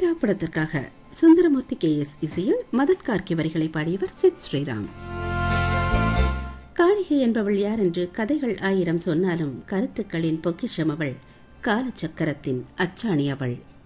வீரா படத்திற்காக சுந்தரமூர்த்தி KS இசையில் மதன் கார்கி வரிகளை பாடியவர் சித் ஸ்ரீராம். காரிகை என்பவள் யார் என்று கதைகள் 1000 சொன்னாலும் கருத்துக்களின் பொக்கிஷம் அவள், காலச்சக்கரத்தின் அச்சாணி அவள்.